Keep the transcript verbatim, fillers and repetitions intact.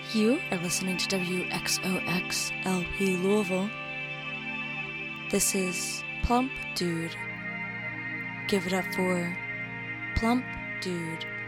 You are listening to W X O X L P Louisville. This is Plump Dude. Give it up for Plump Dude.